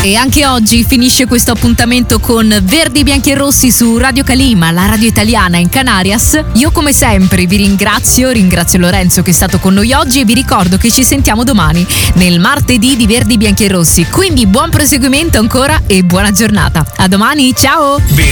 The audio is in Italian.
E anche oggi finisce questo appuntamento con Verdi, Bianchi e Rossi su Radio Calima, la radio italiana in Canarias. Io come sempre vi ringrazio Lorenzo che è stato con noi oggi e vi ricordo che ci sentiamo domani nel martedì di Verdi, Bianchi e Rossi. Quindi buon proseguimento ancora e buona giornata. A domani, ciao!